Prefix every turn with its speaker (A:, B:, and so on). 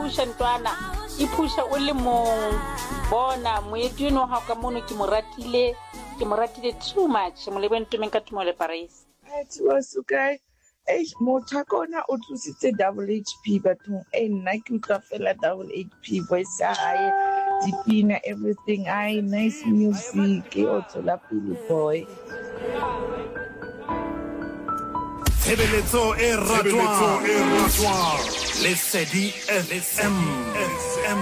A: ipusha ntwana ipusha o le mong bona moedi no ha ka mono ke moratile too much molebeng tumeng ka tumole Paris
B: Athi wasuka motho ka ona o tlositse double HP bathong nna ke utlwa fela double HP voice ya hae dipina everything nice music o tswela pele boy
C: Tshebeletso e ratwang Lesedi FM